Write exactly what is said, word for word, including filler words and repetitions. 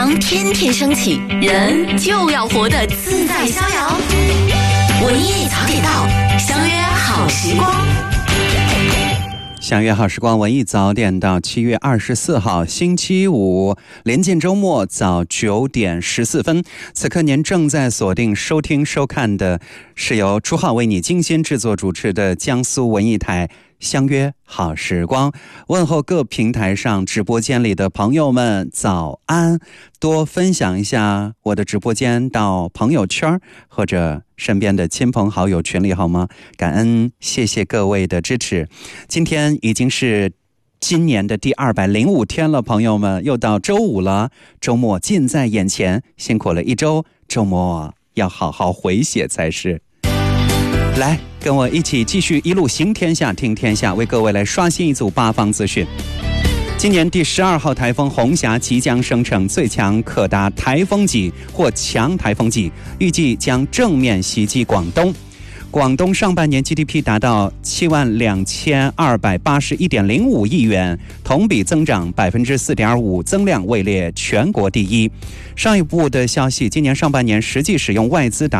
阳天天升起，人就要活得自在逍遥。文艺早点到，相约好时光。 相约好时光，文艺早点到，七月二十四号星期五，临近周末，早九点十四分。此刻您正在锁定收听收看的是由朱浩为你精心制作主持的江苏文艺台相约好时光。问候各平台上直播间里的朋友们早安，多分享一下我的直播间到朋友圈或者身边的亲朋好友群里好吗？感恩，谢谢各位的支持。今天已经是今年的第二百零五天了，朋友们，又到周五了，周末近在眼前，辛苦了一周，周末要好好回血才是。来，跟我一起继续一路行天下听天下，为各位来刷新一组八方资讯。今年第十二号台风红霞即将生成最强可达台风级或强台风级，预计将正面袭击广东。广东上半年 G D P 达到七万两千二百八十一点零五亿元，同比增长百分之四点五，增量位列全国第一。上一步的消息，今年上半年实际使用外资达